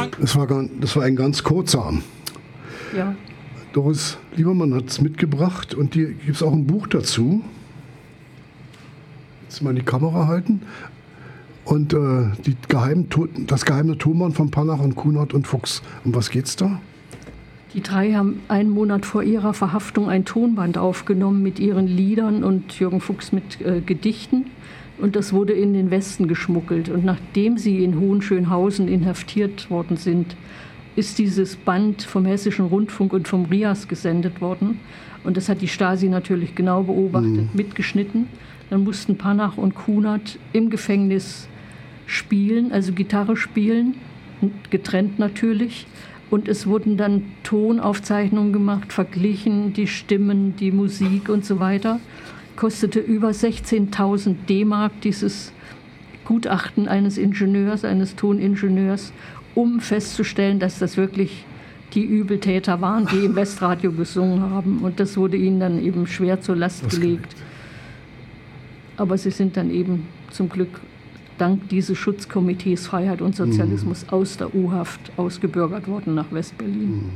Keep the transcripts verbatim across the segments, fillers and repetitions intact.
Das war, das war ein ganz kurzer. Ja. Doris Liebermann hat es mitgebracht und hier gibt es auch ein Buch dazu. Jetzt mal in die Kamera halten. Und äh, die geheimen, das geheime Tonband von Panach und Kunert und Fuchs. Um was geht's da? Die drei haben einen Monat vor ihrer Verhaftung ein Tonband aufgenommen mit ihren Liedern und Jürgen Fuchs mit äh, Gedichten. Und das wurde in den Westen geschmuggelt. Und nachdem sie in Hohenschönhausen inhaftiert worden sind, ist dieses Band vom Hessischen Rundfunk und vom R I A S gesendet worden. Und das hat die Stasi natürlich genau beobachtet, mhm. mitgeschnitten. Dann mussten Panach und Kunert im Gefängnis spielen, also Gitarre spielen, getrennt natürlich. Und es wurden dann Tonaufzeichnungen gemacht, verglichen, die Stimmen, die Musik und so weiter. Kostete über sechzehntausend D-Mark dieses Gutachten eines Ingenieurs, eines Toningenieurs, um festzustellen, dass das wirklich die Übeltäter waren, die im Westradio gesungen haben. Und das wurde ihnen dann eben schwer zur Last gelegt. Aber sie sind dann eben zum Glück dank dieses Schutzkomitees Freiheit und Sozialismus mhm. aus der U-Haft ausgebürgert worden nach West-Berlin. Mhm.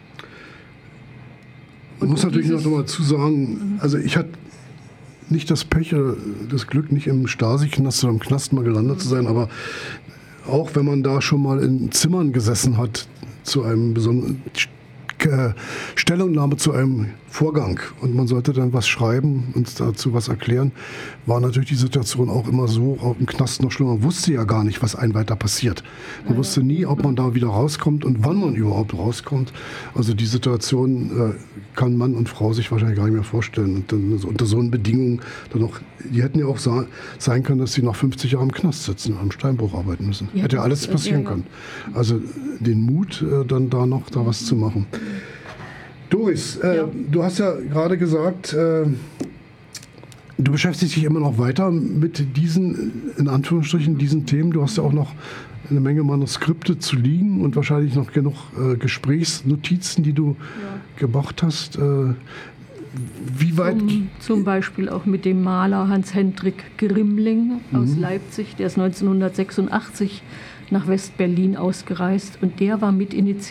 Man muss natürlich noch mal zu sagen, mhm. also ich hatte nicht das Pech oder das Glück, nicht im Stasi-Knast oder im Knast mal gelandet mhm. zu sein, aber auch wenn man da schon mal in Zimmern gesessen hat, zu einem besonderen äh, Stellungnahme zu einem Vorgang und man sollte dann was schreiben und dazu was erklären, war natürlich die Situation auch immer so, auch im Knast noch schlimmer. Man wusste ja gar nicht, was einem weiter passiert. Man ja, wusste nie, ob man da wieder rauskommt und wann man überhaupt rauskommt. Also die Situation äh, kann Mann und Frau sich wahrscheinlich gar nicht mehr vorstellen. Und dann, also unter so einen Bedingungen dann noch, die hätten ja auch sa- sein können, dass sie noch fünfzig Jahre im Knast sitzen und am Steinbruch arbeiten müssen. Ja, hätte ja alles passieren ja, ja. können. Also den Mut, äh, dann da noch da was zu machen. Doris, äh, ja. du hast ja gerade gesagt, äh, du beschäftigst dich immer noch weiter mit diesen, in Anführungsstrichen, diesen Themen. Du hast ja auch noch eine Menge Manuskripte zu liegen und wahrscheinlich noch genug äh, Gesprächsnotizen, die du ja. gemacht hast. Äh, wie weit? Zum, zum Beispiel auch mit dem Maler Hans-Hendrik Grimling aus mhm. Leipzig, der ist neunzehnhundertsechsundachtzig nach West-Berlin ausgereist und der war mit initiiert.